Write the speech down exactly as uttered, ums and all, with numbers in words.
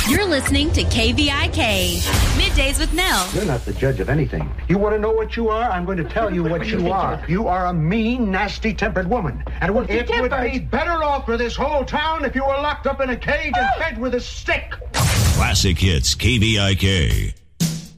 You're listening to K V I K, Middays with Nell. You're not the judge of anything. You want to know what you are? I'm going to tell you what you are. You are a mean, nasty-tempered woman. And it would, it would be better off for this whole town if you were locked up in a cage and fed with a stick. Classic Hits, K V I K.